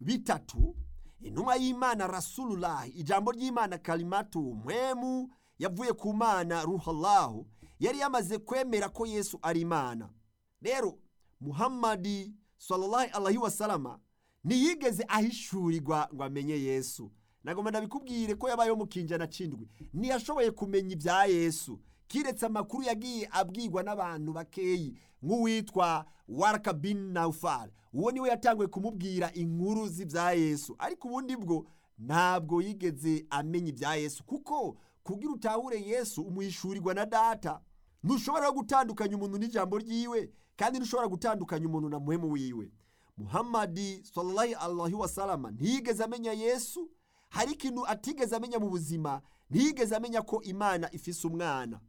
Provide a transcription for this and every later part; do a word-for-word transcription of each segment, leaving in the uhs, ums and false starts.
bitatu, intumwa y'Imana Rasulullah, ijambo ry'Imana kalimatu, mpwemu yavuye ku Mana ruhallahu, yari yamaze kwemera ko Yesu ari Imana. Rero Muhammad sallallahu alaihi wasallam ntiyigeze ahishurirwa ngo amenye Yesu. Nagomba ndabikubwire ko yabayeho mu kinjana cindwi ntiyashoboye kumenya ibya Yesu, kiretse amakuru yagiye abwirwa n'abantu bakeyi nk'uwitwa Waraka bin Naufal. Uwo niwe yatanguye kumubwira inkuru z'ibya Yesu, ariko ubundi bwo ntabwo yigeze amenya ibya Yesu, kuko kugira utahure Yesu umuhishurirwa na data. Ntushobora gutandukanya umuntu n'ijambo ryiwe, kandi ntushobora gutandukanya umuntu na muhemu wiwe. Muhammad sallallahu alaihi wasallam ntiyigeze amenya Yesu. Hari ikintu atigeze amenya mu buzima, ntiyigeze amenya ko Imana ifise umwana.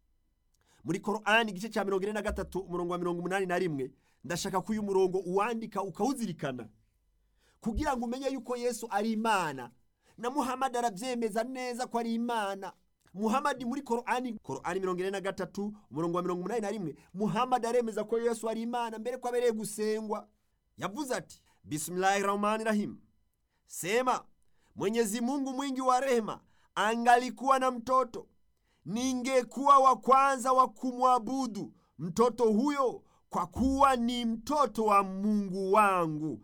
Muri Qur'an igice cya mirongo ine na gatatu umurongo wa mirongo umunani na rimwe, ndashaka ko uyu murongo uwandika ukawuzirikana kugira ngo umenye yuko Yesu ari Imana, na Muhammad arabyemeza neza ko ari Imana. Muhammad muri Qur'an Qur'an mirongo ine na gatatu umurongo wa mirongo umunani na rimwe, Muhammad aremeza ko Yesu ari Imana mbere ko abereye gusengwa. Yavuze ati, Bismillahirrahmanirrahim, sema Mwenyezi Mungu mwingi wa rehema angalikuwa na mtoto, ningekuwa wa kwanza wa kumwabudu mtoto huyo, kwa kuwa ni mtoto wa Mungu wangu.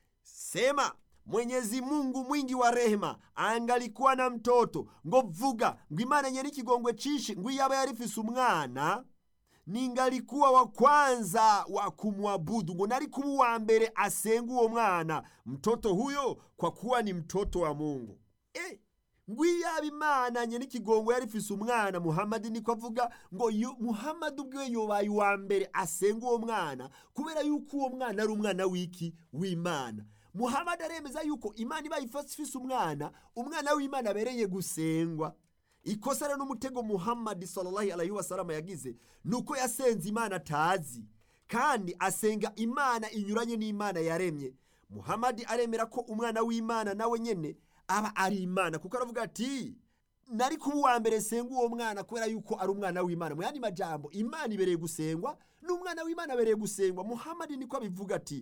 Sema Mwenyezi Mungu mwingi wa rehema angalikuwa na mtoto, ngo vuga ngo Imana nyeri kigongwe cishi ngo yaba yarifise umwana, ningalikuwa wa kwanza wa kumwabudu, ngo nari kuba wa mbere asenga uwo mwana mtoto huyo, kwa kuwa ni mtoto wa Mungu. Eh, ngo yaba Imana nyeri kigongwe yarifise umwana, Muhammad niko avuga ngo yu, Muhammad ubwe yobaye wa mbere asenga uwo mwana kubera yuko uwo mwana ari umwana wiki w'Imana. Muhammad aremeza yuko Imana iba ifise umwana, umwana w'Imana abereye gusengwa. Ikosa n'umutego Muhammad sallallahu alaihi wasallam yagize nuko yasenze Imana atazi, kandi asenga Imana inyuranye n'Imana yaremye. Muhammad aremera ko umwana w'Imana nawe nyene aba ari Imana, kuko aravuga ati nari kuba wa mbere senga uwo mwana kubera yuko ari umwana w'Imana. Mu yandi majambo, Imana ibereye gusengwa n'umwana w'Imana abereye gusengwa. Muhammad niko abivuga ati,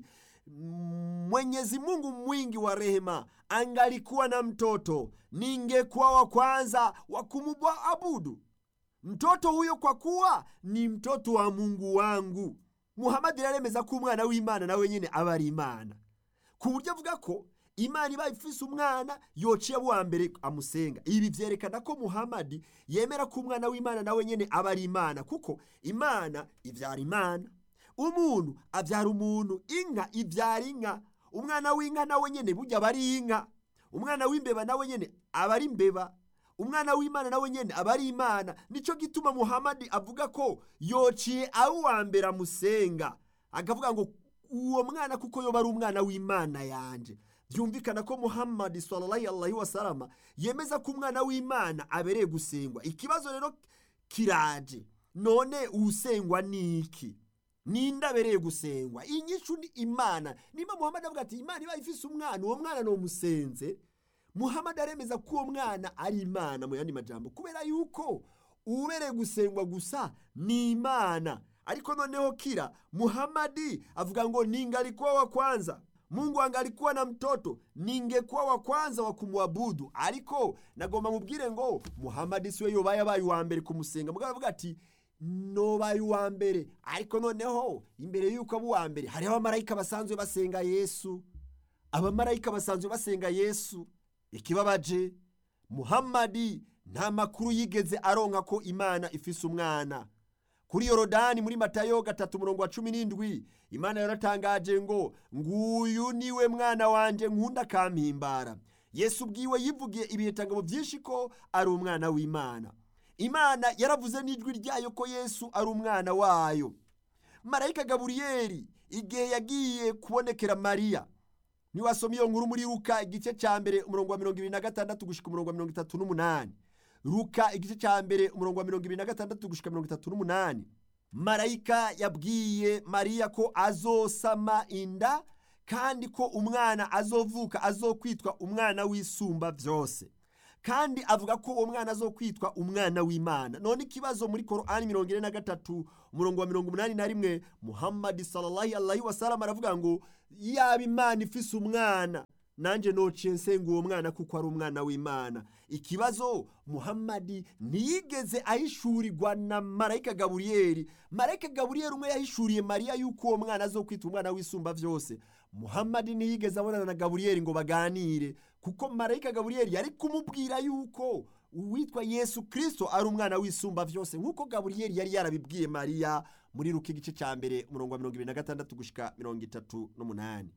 Mwenyezi Mungu mwingi wa rehema angalikuwa na mtoto, ningekuwa wa kwanza wa kumwabudu mtoto huyo, kwa kuwa ni mtoto wa Mungu wangu. Muhammad yaremeza ko umwana w'Imana nawe nyene aba ari Imana, ku buryo avuga ko Imana iba ifise umwana yociye wa mbere amusenga. Ibi vyerekana ko Muhammad yemera ko umwana w'Imana nawe nyene aba ari Imana, kuko Imana ivyara Imana, umuntu avyara umuntu, inka ivyara inka, umwana w'inka nawe nyene burya bari inka, umwana w'imbeba nawe nyene aba ari imbeba, umwana w'Imana nawe nyene aba ari Imana. Nico gituma Muhammad avuga ko yociye ari wa mbere amusenga, akavuga ngo uwo mwana kuko yoba ari umwana w'Imana yanje. Byumvikana ko Muhammad sallallahu alaihi wasallam yemeza ko umwana w'Imana abereye gusengwa. Ikibazo rero kiraje, none usengwa niki? Ninda abereye gusengwa? Inyishu ni Imana. Niba Muhammad avuga ati Imana iba ifise umwana, uwo mwana no musenze, Muhammad aremeza ko uwo mwana ari Imana. Mu yandi majambo, kubera yuko ubereye gusengwa gusa ni Imana. Ariko noneho kira Muhammad avuga ngo ningalikuwa wa kwanza, Mungu angalikuwa na mtoto, ningekuwa wa kwanza wa kumwabudu. Ariko nagomba mubwire ngo Muhammad siwe yobaye abaye wa mbere kumusenga. Mugabo avuga ati nobaye wa mbere, ariko noneho imbere yuko abo wa mbere hari abamarayika basanzwe basenga Yesu. Abamarayika basanzwe basenga Yesu. Ikibabaje, Muhammad nta makuru yigeze aronka ko Imana ifise umwana. Kuri Yorodani muri Matayo gatatu umurongo wa cumi n'indwi, Imana yaratangaje ngo nguyu niwe mwana wanje nkunda kampimbara. Yesu ubwiwe yivugiye ibitangamo byinshi ko ari umwana w'Imana. Imana yaravuze n'ijwi ryayo ko Yesu ari umwana wayo. Marayika Gaburiyeli igihe yagiye kubonekera Mariya, ni wasomye iyo nkuru muri Luka igice cya mbere umurongo wa mirongo ibiri na gatandatu gushika umurongo wa mirongo itatu n'umunani. Luka igice cya mbere umurongo wa mirongo ibiri na gatandatu gushika mirongo itatu n'umunani. Marayika yabwiye Mariya ko azosama inda, kandi ko umwana azovuka azokwitwa umwana w'isumba byose, kandi avuga ko uwo mwana azokwitwa umwana w'Imana. None ikibazo muri Qur'an mirongo ine na gatatu umurongo wa mirongo umunani na rimwe, Muhammad sallallahu alaihi wasallam aravuga ngo yaba Imana ifise umwana, nanjye nociye nsenga uwo mwana kuko ari umwana w'Imana. Ikibazo, Muhamadi ntiyigeze ahishurirwa na marayika Gaburiyeli. Marayika Gaburiyeli umwe yahishuriye Mariya yuko uwo mwana azokwita umwana w'isumba vyose. Muhamadi ntiyigeze abonana na Gaburiyeli ngo baganire, kuko marayika Gaburiyeli yari kumubwira yuko uwitwa Yesu Kristo ari umwana w'isumba vyose, nkuko Gaburiyeli yari yarabibwiye Mariya muri Luka igice ca mbere umurongo wa mirongo ibiri na gatandatu gushika mirongo itatu n'umunani.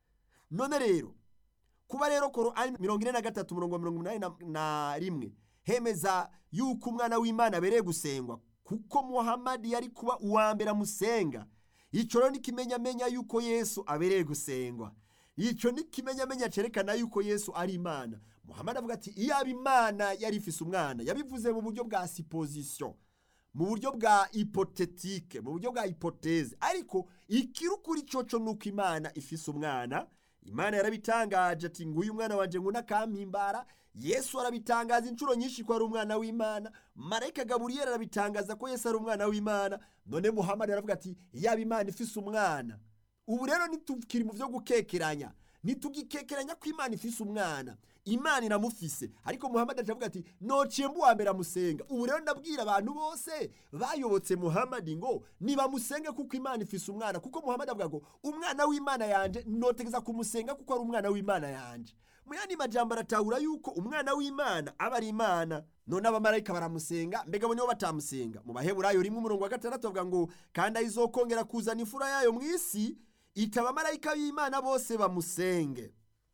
None rero, kuba rero Korani mirongo ine na gatatu umurongo wa mirongo umunani na rimwe hemeza yuko umwana w'Imana abereye gusengwa, kuko Muhamadi yari kuba uwa mbere amusenga, ico rero nikimenyamenya yuko Yesu abereye gusengwa. Ico nikimenyamenya cerekana yuko Yesu ari Imana. Muhamadi avuga ati iyaba Imana yari ifise umwana, yabivuze mu buryo bwa supposition, mu buryo bwa hypothétique, mu buryo bwa hypothèse, ariko ikirukuri coco nuko Imana ifise umwana. Imana yarabitangaje ati nguyu umwana wanje nguna kampimbara. Yesu arabitangaza inshuro nyinshi ko ari umwana w'Imana. Marayika Gaburiyeli arabitangaza ko Yesu ari umwana w'Imana. None Muhamadi aravuga ati iyaba Imana ifise umwana. Ubu rero nitukiri mu vyo gukekeranya, nitugikekeranya ko Imana ifise umwana, Imana iramufise, ariko Muhamadi aravuga ati nociye mbu wa mbere amusenga. Ubu rero ndabwira abantu bose bayobotse Muhamadi ngo niba musenge kuko Imana ifise umwana, kuko Muhamadi avuga ngo umwana w'Imana yanje notegeza kumusenga kuko ari umwana w'Imana yanje. Muyandi majambo aratahura yuko umwana w'Imana aba ari Imana. None abamarayika baramusenga, mbega bo nibo batamusenga? Mu Baheburayo rimwe umurongo wa gatandatu avuga ngo kandi ayizokongera kuzana imfura yayo mw'isi, itaba abamarayika b'Imana bose bamusenge.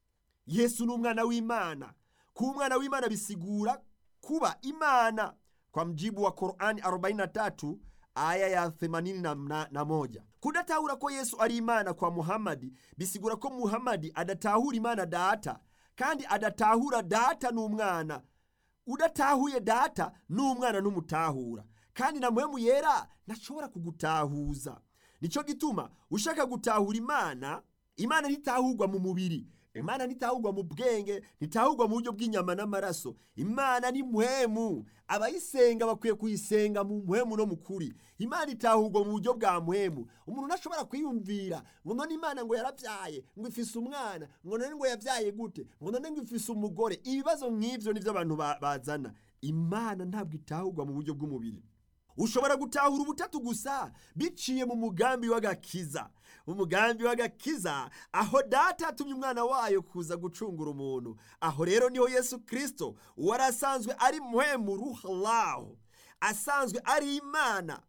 Yesu ni umwana w'Imana. Kuba umwana w'Imana bisigura kuba Imana. Kwa mjibu wa Korani arobaini na tatu aya ya themanini na moja. Kudatahura ko Yesu ari Imana kwa Muhamadi bisigura ko Muhamadi adatahura Imana data, kandi adatahura data n'umwana. Udatahuye data n'umwana n'umutahura, kandi na mpwemu yera ntashobora kugutahuza. Nico gituma ushaka gutahura Imana, Imana ntitahurwa mu mubiri, Imana ntitahurwa mu bwenge, ntitahurwa mu buryo bw'inyama n'amaraso. Imana ni mpwemu. Abayisenga bakwiye kuyisenga mu mpwemu no mukuri. Imana itahurwa mu buryo bwa mpwemu. Umuntu ntashobora kwiyumvira ngo none Imana ngo yaravyaye, ngo ifise umwana, ngo none ngo yavyaye gute, ngo none ngo ifise umugore. Ibibazo nk'ivyo nivyo abantu bazana. Imana ntabwo itahurwa mu buryo bw'umubiri. Ushobora gutahura ubutatu gusa biciye mu mugambi w'agakiza. Umugambi w'agakiza, aho data atumye umwana wayo kuza gucungura umuntu. Aho rero niho Yesu Kristo wari asanzwe ari mpwemu ruhallahu, asanzwe ari Imana,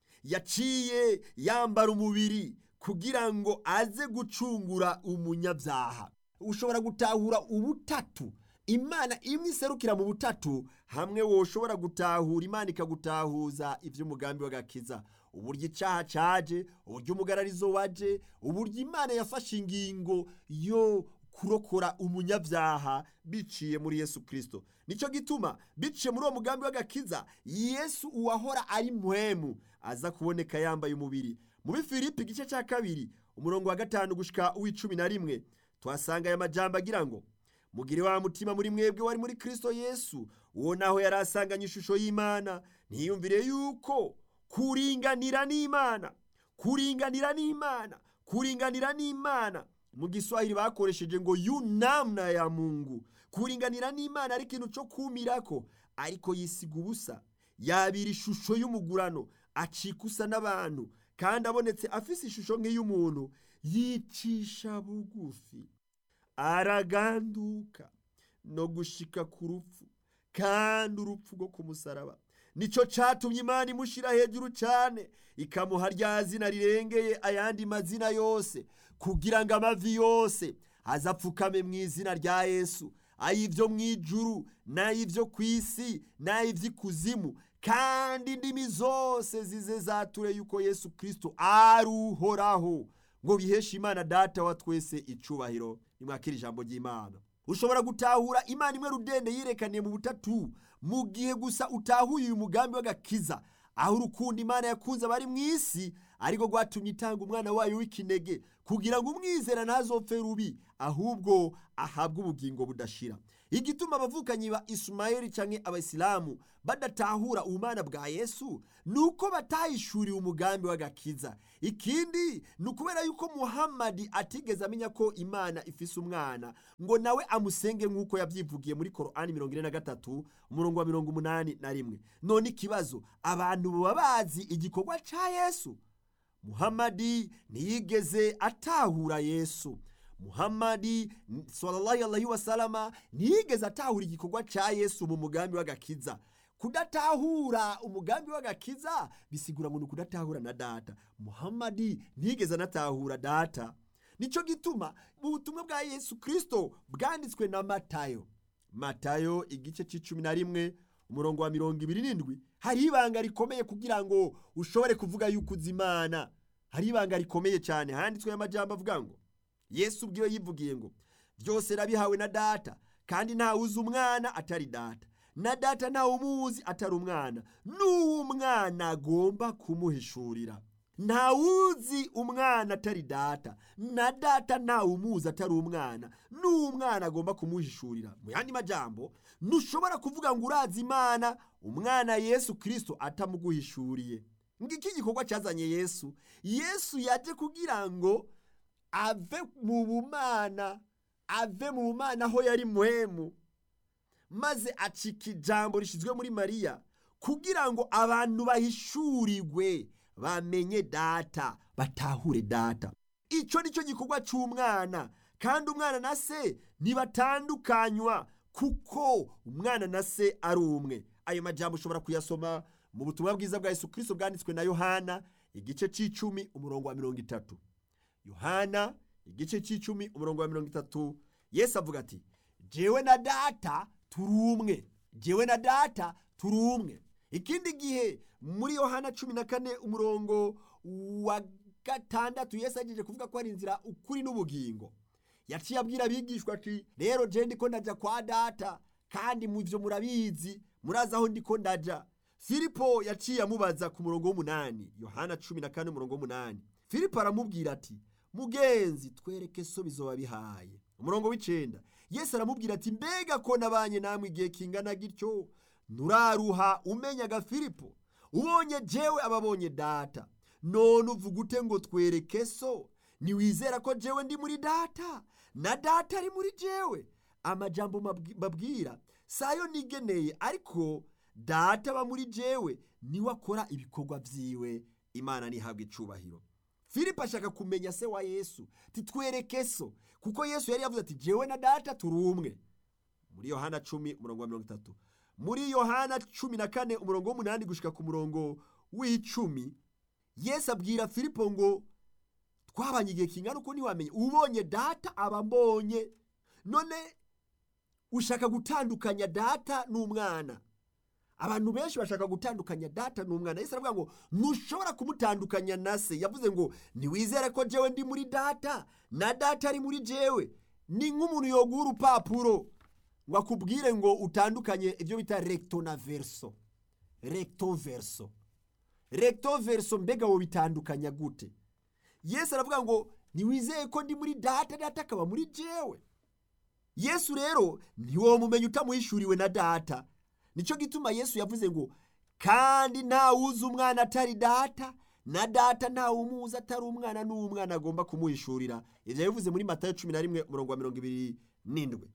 yaciye yambara umubiri kugira ngo aze gucungura umunyabyaha. Ushobora gutahura ubutatu, Imana imwe iserukira mu butatu, hamwe woshobora gutahura Imana ikagutahuza ivy'umugambi w'agakiza. Uburyo icaha caje, uburyo umugararizo waje, uburyo Imana yafashe ingingo yo kurokora umunyabyaha biciye muri Yesu Kristo. Nico gituma biciye muri uwo mugambi w'agakiza, Yesu uwahora ari mpwemu aza kuboneka yambaye umubiri. Muri Filipi igice ca kabiri umurongo wa gatanu gushika uw'icumi na rimwe twasanga aya majambo agira ngo mugire wa mutima muri mwebwe wari muri Kristo Yesu, uwo naho yari asanganye ishusho y'Imana, ntiyumvire yuko kuringanira n'Imana, kuringanira n'Imana, kuringanira n'Imana mu Giswahili bakoresheje ngo yu namna ya Mungu. Kuringanira n'Imana ari ikintu cyo kumirako, ariko yisiga ubusa, yabira ishusho y'umugurano, acikusa n'abantu, kandi abonetse afise ishusho nk'iy'umuntu, yicisha bugufi, araganduka no gushika ku rupfu, kandi urupfu rwo ku musaraba. Nico catumye Imana imushira hejuru cane, ikamuha rya zina rirengeye ayandi mazina yose, kugira ngo amavi yose azapfukame mu izina rya Yesu, ay'ivyo mw'ijuru n'ay'ivyo kw'isi n'ay'ivy'ikuzimu, kandi indimi zose zize zature yuko Yesu Kristo ari uhoraho, ngo biheshe Imana data wa twese icubahiro. Nimwakira ijambo ry'Imana. Ushobora gutahura Imana imwe rudende yirekaniye mu butatu mu gihe gusa utahuye uyu mugambi w'agakiza, aho urukundo Imana yakunze abari mw'isi ariko rwatumye itanga umwana wayo w'ikinege kugira ngo umwizera ntazopfe rubi ahubwo ahabwe ubugingo budashira. Igituma abavukanyi ba Ismaili canke abayisilamu badatahura ubumana bwa Yesu nuko batahishuriwe umugambi w'agakiza. Ikindi ni ukubera yuko Muhammadi atigeze amenya ko Imana ifise umwana ngo nawe amusenge nk'uko yavyivugiye muri Korani mirongo ine na gatatu umurongo wa mirongo umunani na rimwe. None ikibazo, abantu baba bazi igikorwa ca Yesu? Muhammadi ntiyigeze atahura Yesu. Muhammadi sallallahu alaihi wasalama ntiyigeze atahura igikorwa ca Yesu mu mugambi w'agakiza. Kudatahura umugambi w'agakiza bisigura ngo kudatahura na data. Muhammadi ntiyigeze anatahura data. Nico gituma mu butumwa bwa Yesu Kristo bwanditswe na Matayo. Matayo igice c'icumi na rimwe umurongo wa mirongo ibiri n'indwi hari ibanga rikomeye kugira ngo ushobore kuvuga yuko uzi Imana. Hari ibanga rikomeye cyane handitswe y'amajambo avuga ngo Yesu ubwiwe yivugiye ngo byose nabihawe na data, kandi nta uzi umwana atari data, na data nta umuzi atari umwana, n'uwo umwana agomba kumuhishurira. Nta uzi umwana atari data, na data nta umuzi atari umwana, n'uwo umwana agomba kumuhishurira. Mu yandi majambo, ntushobora kuvuga ngo urazi Imana umwana Yesu Kristo atamuguhishuriye. Ngiki gikorwa cyazanye Yesu. Yesu yaje kugira ngo ave mu bumana, ave mu bumana aho yari muhemu, maze acika ijambo rishizwe muri Mariya kugira ngo abantu bahishurirwe, bamenye data, batahure data. Ico nico gikorwa c'umwana, kandi umwana na se ntibatandukanywa kuko umwana na se ari umwe. Ayo majambo ushobora kuyasoma mu butumwa bwiza bwa Yesu Kristo bwanditswe na Yohana igice c'icumi umurongo wa mirongo itatu. Yohana igice c'icumi umurongo wa mirongo itatu, Yesu avuga ati jewe na data turumwe, jewe na data turumwe. Ikindi gihe muri Yohana cumi na kane umurongo wa gatandatu Yesu agiye kuvuga ko ari inzira ukuri n'ubugingo. Yaciye abwira abigishwa ati rero je ndiko ndaja kwa data, kandi muvyo murabizi, muraza aho ndiko ndaja. Filipo yaciye amubaza ku murongo w'umunani, Yohana cumi na kane umurongo w'umunani. Filipo aramubwira ati mugenzi twereke so bizoba bihaye. Umurongo w'icenda Yesu aramubwira ati mbega ko nabanye namwe igihe kingana gityo nuraruha umenyaga Filipo? Ubonye jewe ababonye data, none uvuga ute ngo twereke so? Niwizera ko jewe ndi muri data na data ari muri jewe? Amajambo mbabwira sayo nigeneye, ariko data ba muri jewe niwe akora ibikorwa vyiwe. Imana nihabwe icubahiro. Filipo ashaka kumenya se wa Yesu, titwereke so, kuko Yesu yari yavuze ati jewe na data turumwe. Muri Yohana cumi umurongo wa mirongo itatu. Muri Yohana cumi na kane umurongo w'umunani gushika ku murongo w'icumi, Yesu abwira Filipo ngo twabanye igihe kingana uko ntiwamenye, ubonye data aba mbonye. None ushaka gutandukanya data n'umwana. Abantu benshi bashaka gutandukanya data n'umwana. Yesu aravuga ngo ntushobora kumutandukanya na se. Yavuze ngo niwizere ko jewe ndi muri data na data ari muri jewe. Ni nk'umuntu yoguha urupapuro ngo akubwire ngo utandukanye ibyo bita recto na verso. Recto verso. Recto verso mbega wo bitandukanya gute? Yesu aravuga ngo niwizeye ko ndi muri data, data akaba muri jewe. Yesu rero ntiwo mumenye utamuhishuriwe na data. Nico gituma Yesu yavuze ngo kandi nta uzi umwana atari data, na data nta umuzi atari umwana, n'umwana agomba kumuhishurira. Ivyo yavuze muri Matayo cumi na rimwe umurongo wa mirongo ibiri n'indwi.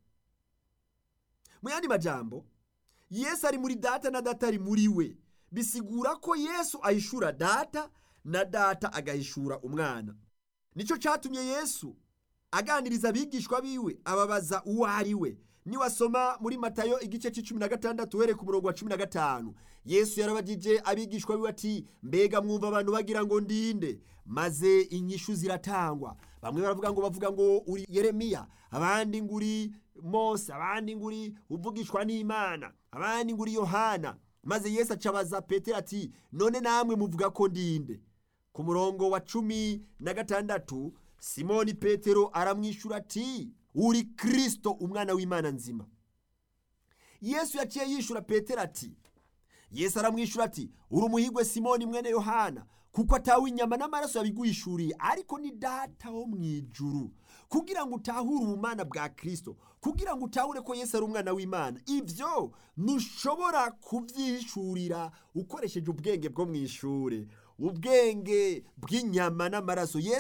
Mu yandi majambo, Yesu ari muri data na data ari muri we. Bisigura ko Yesu ahishura data na data agahishura umwana. Nico catumye Yesu aganiriza abigishwa biwe ababaza uwo ari we. Niwasoma muri Matayo igice c'icumi na gatandatu uhereye ku murongo wa cumi na gatanu, Yesu yarabagije abigishwa biwe ati mbega mwumva abantu bagira ngo ndinde? Maze inyishu ziratangwa. Bamwe baravuga ngo bavuga ngo uri Yeremiya, abandi ngo uri Mose, abandi ngo uri uvugishwa n'Imana, abandi ngo uri Yohana. Maze Yesu acabaza Petero ati none namwe muvuga ko ndinde? Ku murongo wa cumi na gatandatu Simoni Petero aramwishura ati uri Kristo umwana w'Imana nzima. Yesu yaciye yishura Petero ati Yesu aramwishura ati uri umuhigwe Simoni mwene Yohana, kuko atawe inyama n'amaraso yabiguhishuriye, ariko ni data wo mu ijuru. Kugira ngo utahure ubumana bwa Kristo, kugira ngo utahure ko Yesu ari umwana w'Imana, ivyo ntushobora kuvyihishurira ukoresheje ubwenge bwo mw'ishure, ubwenge bw'inyama n'amaraso.